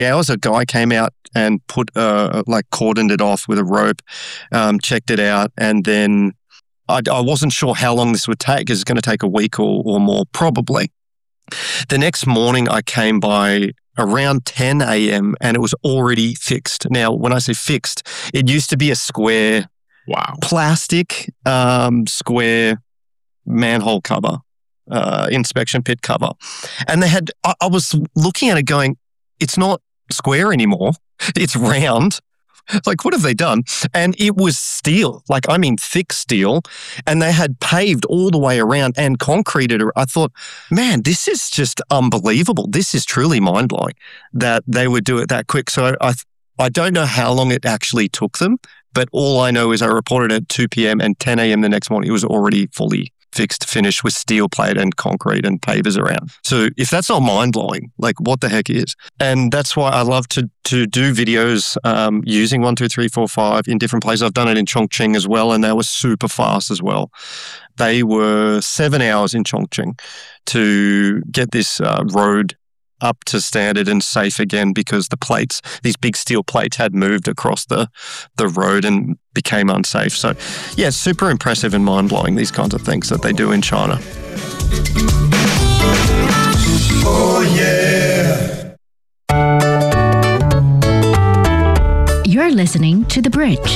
hours, a guy came out and cordoned it off with a rope, checked it out, and then I wasn't sure how long this would take. It's going to take a week or more, probably. The next morning, I came by around 10 a.m. and it was already fixed. Now, when I say fixed, it used to be a square plastic square manhole cover, inspection pit cover. And I was looking at it going, it's not square anymore. It's round. Like, what have they done? And it was steel, thick steel, and they had paved all the way around and concreted. I thought, man, this is just unbelievable. This is truly mind-blowing that they would do it that quick. So I don't know how long it actually took them, but all I know is I reported at 2 p.m. and 10 a.m. the next morning, it was already fully fixed, finished with steel plate and concrete and pavers around. So if that's not mind-blowing, what the heck is? And that's why I love to do videos using 1, 2, 3, 4, 5 in different places. I've done it in Chongqing as well, and they were super fast as well. They were 7 hours in Chongqing to get this road up to standard and safe again, because the plates, these big steel plates, had moved across the road and became unsafe. So yeah, super impressive and mind-blowing, these kinds of things that they do in China. Oh yeah. You're listening to The Bridge.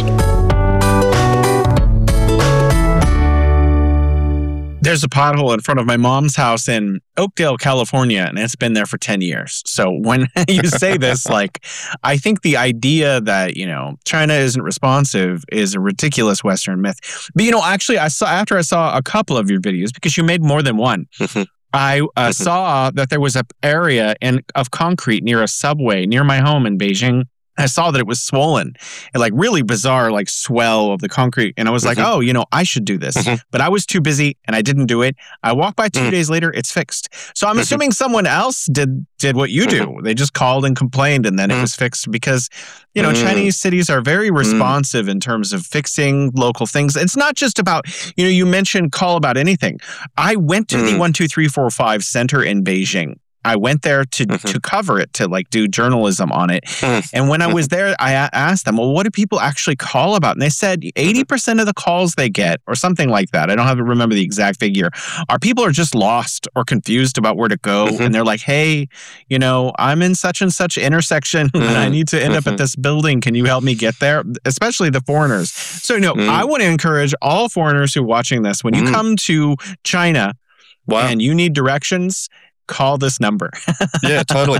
There's a pothole in front of my mom's house in Oakdale, California, and it's been there for 10 years. So when you say this, I think the idea that, China isn't responsive is a ridiculous Western myth. But, actually, after I saw a couple of your videos, because you made more than one, I saw that there was an area of concrete near a subway near my home in Beijing. I saw that it was swollen, and really bizarre, swell of the concrete. And I was like, oh, I should do this. But I was too busy and I didn't do it. I walked by 2 days later, it's fixed. So I'm assuming someone else did what you do. They just called and complained, and then it was fixed because, Chinese cities are very responsive in terms of fixing local things. It's not just about, you mentioned call about anything. I went to the 1, 2, 3, 4, 5 center in Beijing. I went there to cover it, to do journalism on it. And when I was there, I asked them, well, what do people actually call about? And they said 80% of the calls they get, or something like that, I don't have to remember the exact figure, people are just lost or confused about where to go. And they're like, hey, I'm in such and such intersection and I need to end up at this building. Can you help me get there? Especially the foreigners. So, I want to encourage all foreigners who are watching this, when you come to China and you need directions, call this number. Yeah, totally.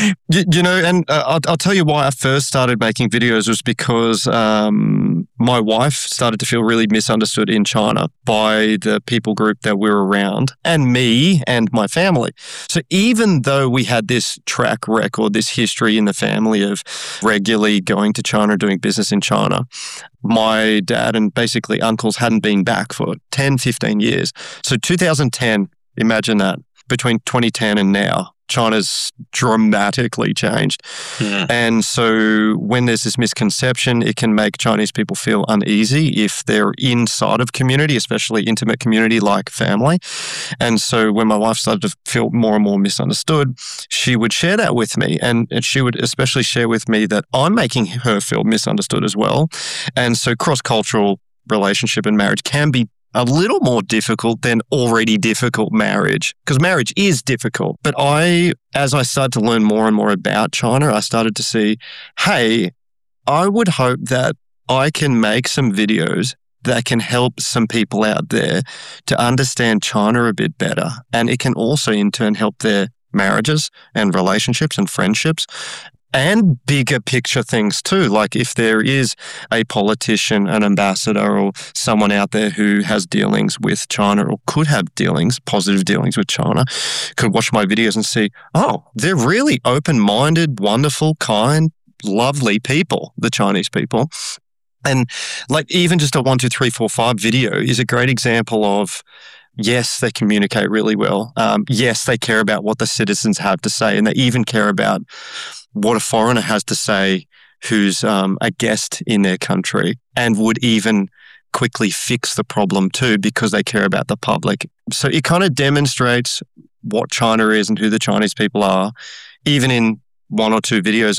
And I'll tell you why I first started making videos was because my wife started to feel really misunderstood in China by the people group that we're around, and me and my family. So even though we had this track record, this history in the family of regularly going to China, doing business in China, my dad and basically uncles hadn't been back for 10, 15 years. So 2010, imagine that. Between 2010 and now, China's dramatically changed. Yeah. And so when there's this misconception, it can make Chinese people feel uneasy if they're inside of community, especially intimate community like family. And so when my wife started to feel more and more misunderstood, she would share that with me. And she would especially share with me that I'm making her feel misunderstood as well. And so cross-cultural relationship and marriage can be a little more difficult than already difficult marriage, because marriage is difficult. But as I started to learn more and more about China, I started to see, hey, I would hope that I can make some videos that can help some people out there to understand China a bit better. And it can also in turn help their marriages and relationships and friendships. And bigger picture things too, like if there is a politician, an ambassador, or someone out there who has dealings with China or could have positive dealings with China, could watch my videos and see, oh, they're really open-minded, wonderful, kind, lovely people, the Chinese people. And even just a 1, 2, 3, 4, 5 video is a great example of, yes, they communicate really well. Yes, they care about what the citizens have to say, and they even care about what a foreigner has to say who's a guest in their country, and would even quickly fix the problem too, because they care about the public. So it kind of demonstrates what China is and who the Chinese people are, even in 1 or 2 videos